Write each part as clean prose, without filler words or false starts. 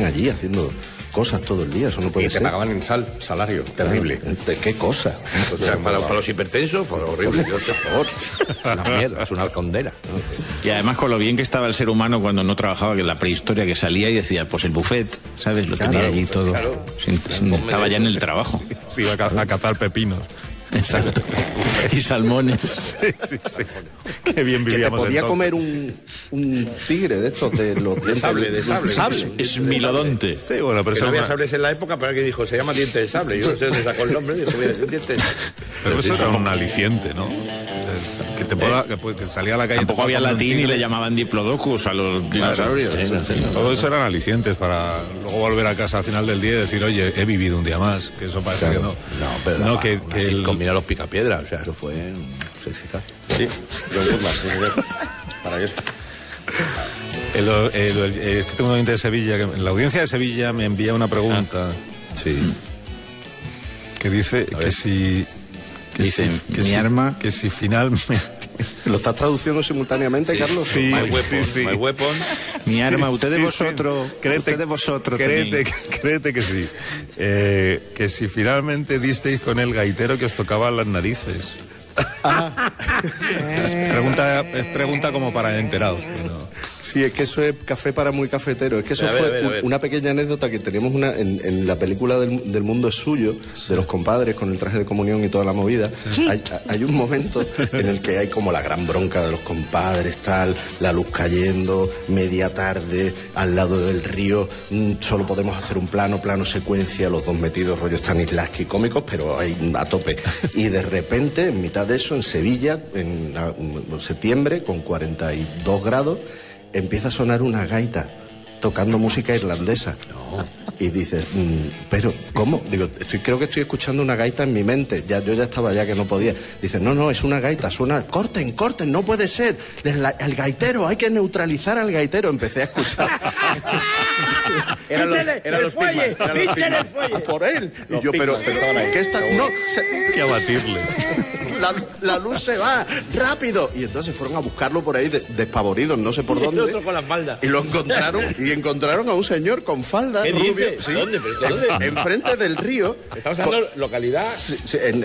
allí haciendo cosas todo el día, eso no puede ser. Y te pagaban en salario, terrible. ¿De qué cosa? O sea, para los hipertensos, fue horrible. Por favor. Una mierda, es una condena. Y además con lo bien que estaba el ser humano cuando no trabajaba, que la prehistoria, que salía y decía, pues el buffet, ¿sabes? Lo tenía allí todo. Claro. Estaba ya en el trabajo. Sí, iba a cazar pepinos. Exacto. Y salmones. Sí. Qué bien Que te vivíamos podía entonces. comer un tigre de estos, de los dientes. De sable. Es milodonte. Sí, bueno, pero Que eso no había era- sables en la época, pero alguien dijo, se llama diente de sable. Yo no sé dónde sacó el nombre. Dijo, mira, diente de sable. pero eso era un aliciente, ¿no? O sea, que te pueda, que salía a la calle... Tampoco te había pueda comer un latín y tigre. le llamaban diplodocus a los dinosaurios. Todo eso eran alicientes para luego volver a casa al final del día y decir, oye, he vivido un día más, que eso parece que no. No, pero No, que así combina los picapiedras, o sea, eso fue eficaz. Sí, John Goodman. ¿Para qué? es que tengo un oyente de Sevilla, que la audiencia de Sevilla me envía una pregunta. Sí. Que dice que si... Dice, mi arma... Que si finalmente... ¿Lo estás traduciendo simultáneamente, Carlos? Sí, My weapon, sí. my weapon. Mi arma, ustedes Sí, vosotros, ustedes vosotros tenéis. Créete que sí. Que si finalmente disteis con el gaitero que os tocaba las narices. Es pregunta como para enterados. ¿No? Sí, es que eso es café para muy cafetero. Es que eso A ver, fue a ver. una pequeña anécdota que teníamos en la película del mundo es suyo, de los compadres con el traje de comunión y toda la movida. Hay un momento en el que hay como la gran bronca de los compadres, tal, la luz cayendo, media tarde, al lado del río, solo podemos hacer un plano secuencia, los dos metidos rollo Stanislavski cómicos, pero ahí a tope. Y de repente, en mitad de eso, en Sevilla, en septiembre, con 42 grados, empieza a sonar una gaita tocando música irlandesa. Y dices, pero ¿cómo? Digo, creo que estoy escuchando una gaita en mi mente. Yo ya estaba ya que no podía. Dices, no, es una gaita, suena, corten, no puede ser. El gaitero, hay que neutralizar al gaitero. Empecé a escuchar. Eran los Pigman. A por él. Y yo, pero ¿qué está? No, Y a batirle. la luz se va, rápido. Y entonces fueron a buscarlo por ahí despavoridos, no sé por Y el dónde. otro con las faldas. Y lo encontraron a un señor con falda ¿Qué rubio. dices? Sí, ¿Dónde? ¿Pero dónde? enfrente del río. Estamos hablando de localidad. Sí,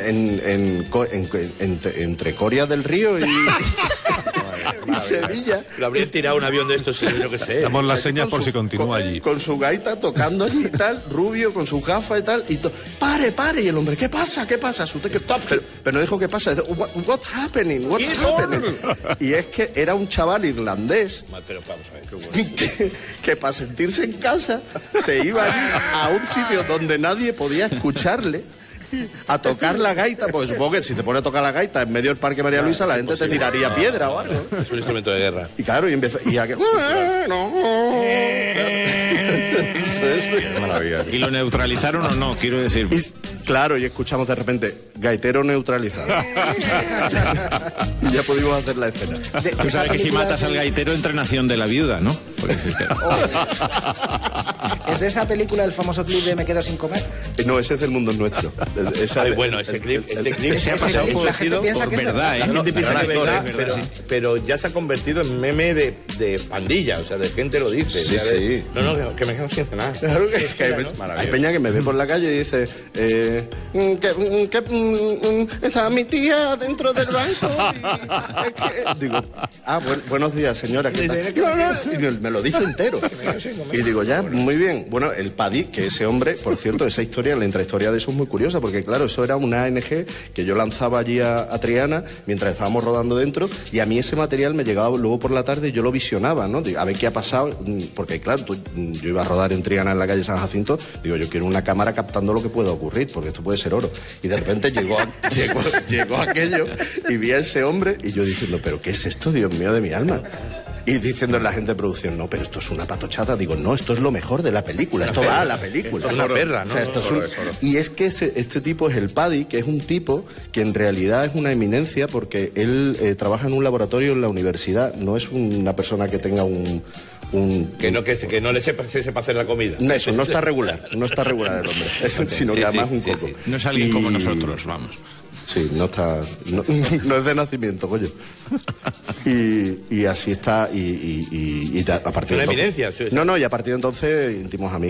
entre Coria del Río y Sevilla. Lo habrían tirado un avión de estos, yo qué sé. Damos las señas Con por su- si continúa con- allí. Con su gaita tocando allí y tal, rubio, con sus gafas y tal. Pare. Y el hombre, ¿qué pasa? Asusté que... Pero no dijo qué pasa. Dice, What's happening? Y es que era un chaval irlandés Pero vamos a ver, qué bueno. que para sentirse en casa se iba allí a un sitio donde nadie podía escucharle a tocar la gaita, porque supongo que si te pones a tocar la gaita en medio del Parque María Luisa la gente te tiraría piedra o algo. Es un instrumento de guerra. Y claro, y empezó y aquel... ¿Y lo neutralizaron o no? Quiero decir... Claro, y escuchamos de repente gaitero neutralizado. Y ya pudimos hacer la escena. Tú sabes que si matas al gaitero entra Nación de la Viuda, ¿no? Porque ¿Es de esa película el famoso clip de Me quedo sin comer? No, ese es del mundo es nuestro. Ay, bueno, ese clip se ha Ese pasado clip, por la gente piensa que es verdad, La gente piensa que es verdad, es verdad, pero ya se ha convertido en meme de pandilla, o sea, de gente lo dice. Sí, ya sí. No, que me quedo sin cenar. Claro que es que hay Maravilloso. peña que me ve por la calle y dice está mi tía dentro del banco y es que... Digo, buenos días señora, ¿qué tal? No, y me lo dice entero y digo, ya, muy bien. Bueno, el Paddy, que ese hombre, por cierto, esa historia, la intrahistoria de eso es muy curiosa, porque claro, eso era una ANG que yo lanzaba allí a Triana mientras estábamos rodando dentro, y a mí ese material me llegaba luego por la tarde y yo lo visionaba, ¿no? A ver qué ha pasado, porque claro, yo iba a rodar en Triana en la calle San Jacinto, digo, yo quiero una cámara captando lo que pueda ocurrir, porque esto puede ser oro. Y de repente llegó aquello y vi a ese hombre y yo diciendo, pero ¿qué es esto, Dios mío de mi alma? Y diciendo la gente de producción, no, pero esto es una patochada. Digo, no, esto es lo mejor de la película, esto va a la película. Esto es una perra, ¿no? O sea, esto es y es que este tipo es el Paddy, que es un tipo que en realidad es una eminencia porque él trabaja en un laboratorio en la universidad, no es una persona que tenga que no le sepa hacer la comida. No, eso, no está regular el hombre, sino que además un coco. No es alguien como nosotros, vamos. Sí, no es de nacimiento, coño. Y así está, y a partir de Una entonces... eminencia, sí. No, y a partir de entonces íntimos amigos.